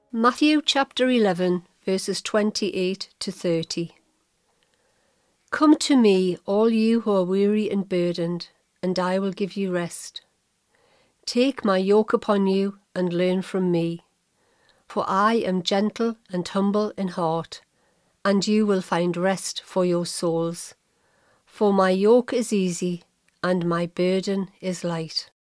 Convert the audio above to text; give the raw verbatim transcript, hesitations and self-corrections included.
Matthew chapter eleven, verses twenty-eight to thirty. Come to me, all you who are weary and burdened, and I will give you rest. Take my yoke upon you and learn from me, for I am gentle and humble in heart, and you will find rest for your souls. For my yoke is easy and my burden is light.